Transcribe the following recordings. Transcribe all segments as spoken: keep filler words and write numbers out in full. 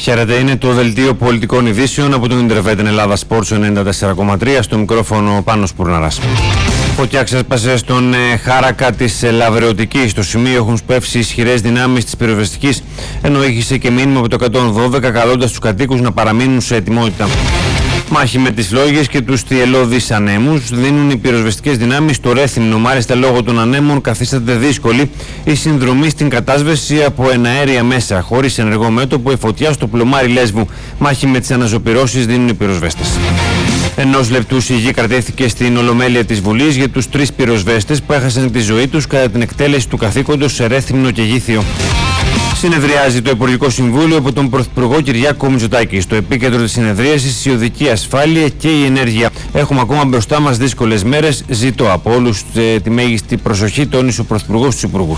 Χαίρετε, είναι το δελτίο πολιτικών ειδήσεων από τον Ιντερβέτεν Ελλάδα Sports ενενήντα τέσσερα κόμμα τρία, στο μικρόφωνο Πάνος Πουρναράς. Φωτιά ξέσπασε στον ε, χάρακα της ε, Λαβρεωτικής. Στο σημείο έχουν σπεύσει ισχυρές δυνάμεις της πυροσβεστικής, ενώ ήχησε και μήνυμα από το εκατόν δώδεκα καλώντας τους κατοίκους να παραμείνουν σε ετοιμότητα. Μάχη με τις φλόγες και τους θυελλώδεις ανέμους δίνουν οι πυροσβεστικές δυνάμεις στο Ρέθυμνο. Μάλιστα, λόγω των ανέμων καθίσταται δύσκολη η συνδρομή στην κατάσβεση από εναέρια μέσα. Χωρίς ενεργό μέτωπο, η φωτιά στο πλωμάρι Λέσβου. Μάχη με τις αναζωπυρώσεις δίνουν οι πυροσβέστες. Ενός λεπτού σιγή κρατήθηκε στην Ολομέλεια της Βουλής για τους τρεις πυροσβέστες που έχασαν τη ζωή τους κατά την εκτέλεση του καθήκοντος σε Ρέθυμνο και Γήθιο. Συνεδριάζει το Υπουργικό Συμβούλιο από τον Πρωθυπουργό Κυριάκο Μητσοτάκη. Στο επίκεντρο της συνεδρίασης η οδική ασφάλεια και η ενέργεια. Έχουμε ακόμα μπροστά μας δύσκολες μέρες. Ζητώ από όλους ε, τη μέγιστη προσοχή, τόνισε ο Πρωθυπουργός στους Υπουργούς.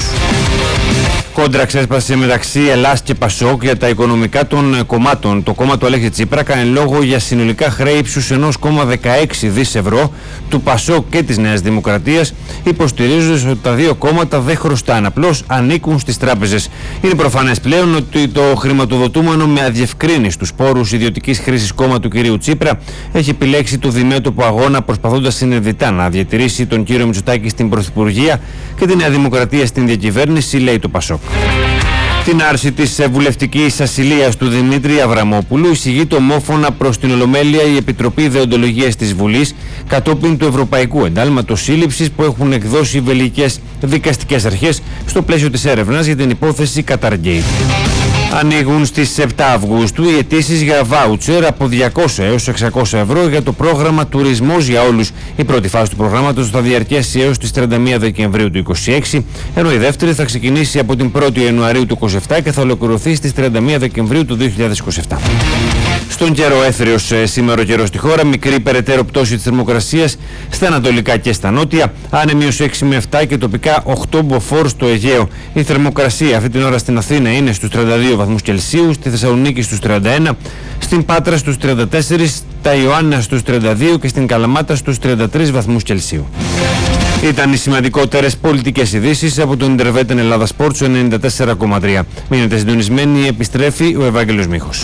Κόντρα ξέσπασε μεταξύ Ελλάς και Πασόκ για τα οικονομικά των κομμάτων. Το κόμμα του Αλέξη Τσίπρα κάνει λόγο για συνολικά χρέη ύψους ενός κόμμα δεκαέξι δισεκατομμύρια ευρώ του Πασόκ και της Νέας Δημοκρατίας, υποστηρίζοντας ότι τα δύο κόμματα δεν χρωστάνε, απλώς ανήκουν στις τράπεζες. Είναι προφανές πλέον ότι το χρηματοδοτούμενο με αδιευκρίνιστους πόρους ιδιωτικής χρήσης κόμμα του κυρίου Τσίπρα έχει επιλέξει το διμέτωπο αγώνα, προσπαθώντας συνειδητά να διατηρήσει τον κύριο Μητσοτάκη στην Πρωθυπουργία και τη Νέα Δημοκρατία στην διακυβέρνηση, λέει το Πασόκ. Την άρση της βουλευτικής ασυλίας του Δημήτρη Αβραμόπουλου εισηγείται ομόφωνα προς την Ολομέλεια η Επιτροπή Δεοντολογίας της Βουλής κατόπιν του Ευρωπαϊκού Εντάλματος Σύλληψης που έχουν εκδώσει οι βελγικές δικαστικές αρχές στο πλαίσιο της έρευνας για την υπόθεση Qatargate. Ανοίγουν στις επτά Αυγούστου οι αιτήσεις για βάουτσερ από διακόσια έως εξακόσια ευρώ για το πρόγραμμα Τουρισμός για Όλους. Η πρώτη φάση του προγράμματος θα διαρκέσει έως τις τριάντα μία Δεκεμβρίου του είκοσι έξι, ενώ η δεύτερη θα ξεκινήσει από την πρώτη Ιανουαρίου του είκοσι επτά και θα ολοκληρωθεί στις τριάντα μία Δεκεμβρίου του δύο χιλιάδες είκοσι επτά. Στον καιρό, έθριος σήμερα ο καιρός στη χώρα, μικρή περαιτέρω πτώση της θερμοκρασίας στα ανατολικά και στα νότια, άνεμιος έξι με επτά και τοπικά οκτώ μποφόρ στο Αιγαίο. Η θερμοκρασία αυτή την ώρα στην Αθήνα είναι στους τριάντα δύο βαθμούς Κελσίου, στη Θεσσαλονίκη στους τριάντα ένα, στην Πάτρα στους τριάντα τέσσερα, στα Ιωάννα στους τριάντα δύο και στην Καλαμάτα στους τριάντα τρεις βαθμούς Κελσίου. Ήταν οι σημαντικότερες πολιτικές ειδήσεις από τον Ιντερβέτεν Ελλάδα Sports ενενήντα τέσσερα κόμμα τρία. Μείνετε συντονισμένοι, επιστρέφει ο Ευάγγελος Μίχος.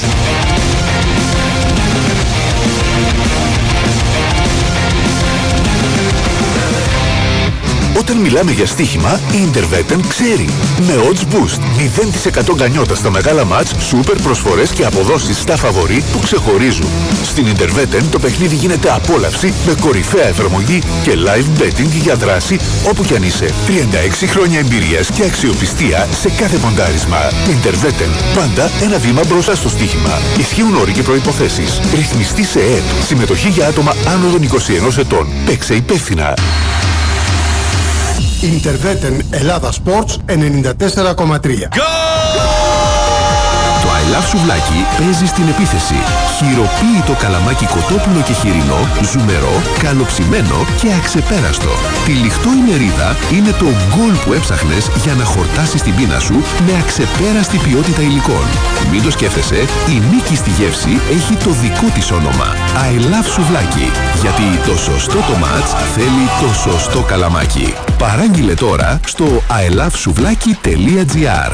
Όταν μιλάμε για στοίχημα, η Ιντερβέτεν ξέρει. Με odds boost, μηδέν τοις εκατό γκανιότα στα μεγάλα μάτς, σούπερ προσφορές και αποδόσεις στα φαβορί που ξεχωρίζουν. Στην Ιντερβέτεν το παιχνίδι γίνεται απόλαυση με κορυφαία εφαρμογή και live betting για δράση όπου κι αν είσαι. τριάντα έξι χρόνια εμπειρίας και αξιοπιστία σε κάθε ποντάρισμα. Ιντερβέτεν, πάντα ένα βήμα μπροστά στο στοίχημα. Ισχύουν όροι και προϋποθέσεις. Ρυθμιστή σε ΕΕΠ. Συμμετοχή για άτομα άνω των είκοσι ενός ετών. Παίξε υπεύθυνα. Ιντερβέτεν Ελλάδα Sports ενενήντα τέσσερα κόμμα τρία. Το I Love Σουβλάκι παίζει στην επίθεση. Χειροποίητο καλαμάκι κοτόπουλο και χοιρινό, ζουμερό, καλοψημένο και αξεπέραστο. Τυλιχτό η μερίδα είναι το γκολ που έψαχνες για να χορτάσεις την πείνα σου με αξεπέραστη ποιότητα υλικών. Μην το σκέφτεσαι, η νίκη στη γεύση έχει το δικό της όνομα. I Love Σουβλάκι. Γιατί το σωστό το μάτς θέλει το σωστό καλαμάκι. Παράγγειλε τώρα στο άι λαβ σουβλάκι τελεία τζι άρ.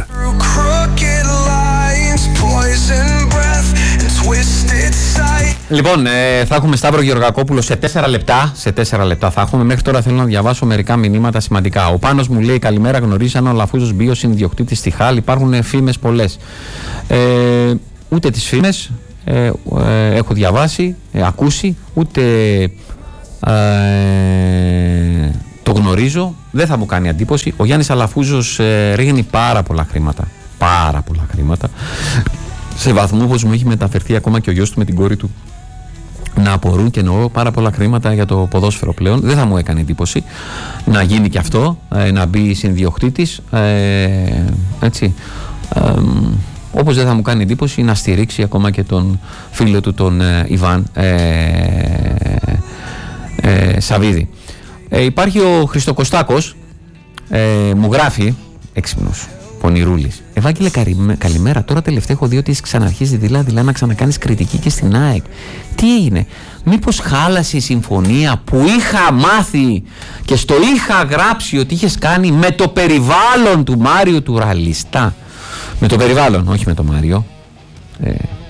Λοιπόν, ε, θα έχουμε Σταύρο Γεωργακόπουλο σε τέσσερα λεπτά. Σε τέσσερα λεπτά θα έχουμε. Μέχρι τώρα θέλω να διαβάσω μερικά μηνύματα σημαντικά. Ο Πάνος μου λέει: καλημέρα, γνωρίζαν ο Λαφούζος Μπίο συνδιοκτήτης στη Χάλ. Υπάρχουν φήμες πολλές. Ε, ούτε τις φήμες ε, ε, έχω διαβάσει, ε, ακούσει, ούτε ε, το γνωρίζω. Δεν θα μου κάνει εντύπωση. Ο Γιάννης Αλαφούζος ε, ρίχνει πάρα πολλά χρήματα. Πάρα πολλά χρήματα. Σε βαθμό πως μου έχει μεταφερθεί ακόμα και ο γιος του με την κόρη του να απορούν, και εννοώ πάρα πολλά χρήματα για το ποδόσφαιρο πλέον. Δεν θα μου έκανε εντύπωση να γίνει και αυτό, ε, να μπει συνδιοκτήτης, ε, έτσι. Ε, όπως δεν θα μου κάνει εντύπωση να στηρίξει ακόμα και τον φίλο του τον ε, Ιβάν ε, ε, Σαββίδη. Ε, υπάρχει ο Χριστοκωστάκος, ε, μου γράφει, έξυπνος πονηρούλης: Ευάγγελε, καλημέρα. Τώρα τελευταία έχω δει ότι έχει ξαναρχίσει δηλαδή να ξανακάνεις κριτική και στην ΑΕΚ. Τι έγινε, μήπως χάλασε η συμφωνία που είχα μάθει και στο είχα γράψει ότι είχες κάνει με το περιβάλλον του Μάριου του Ραλιστά? Με το περιβάλλον, όχι με το Μάριο. Ε,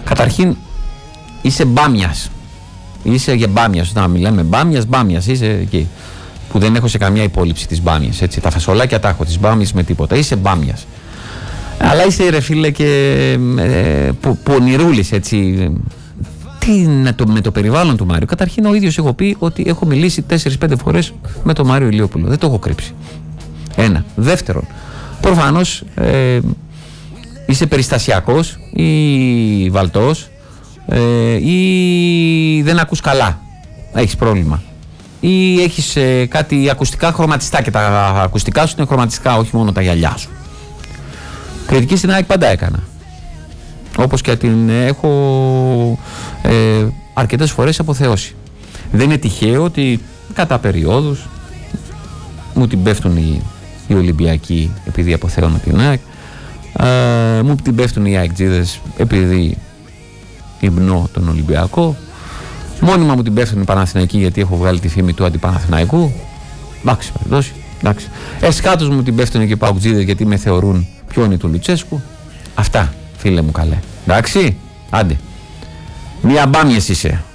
Καταρχήν είσαι μπάμιας. Είσαι για μπάμιας. Όταν μιλάμε μπάμιας, μπάμιας είσαι εκεί. Που δεν έχω σε καμιά υπόλοιψη της μπάμιας. Έτσι. Τα φασολάκια τα έχω, τις μπάμιας με τίποτα. Είσαι μπάμιας. Αλλά είσαι ρε φίλε και ε, πονηρούλης έτσι. Τι είναι το, με το περιβάλλον του Μάριου. Καταρχήν ο ίδιος έχω πει ότι έχω μιλήσει τέσσερις πέντε φορές με τον Μάριο Ηλιόπουλο. Δεν το έχω κρύψει. Ένα. Δεύτερον, προφανώς ε, είσαι περιστασιακός ή βαλτός ε, ή δεν ακούς καλά. Έχεις πρόβλημα. Ή έχεις ε, κάτι ακουστικά χρωματιστά και τα ακουστικά σου είναι χρωματιστικά, όχι μόνο τα γυαλιά σου. Κριτική στην ΑΕΚ πάντα έκανα. Όπως και την έχω ε, αρκετές φορές αποθεώσει. Δεν είναι τυχαίο ότι κατά περιόδους μου την πέφτουν οι, οι Ολυμπιακοί επειδή αποθεώνω την ΑΕΚ, ε, μου την πέφτουν οι ΑΕΚτζίδες επειδή υμνώ τον Ολυμπιακό, μόνιμα μου την πέφτουν οι Παναθηναϊκοί γιατί έχω βγάλει τη φήμη του αντιπαναθηναϊκού. Εντάξει, περιπτώσει. Εσκάτως μου την πέφτουν και οι ΠΑΟΚτζίδες γιατί με θεωρούν πιόνι του Λουτσέσκου. Αυτά, φίλε μου καλέ. Εντάξει, άντε. Μια μπάμιες είσαι.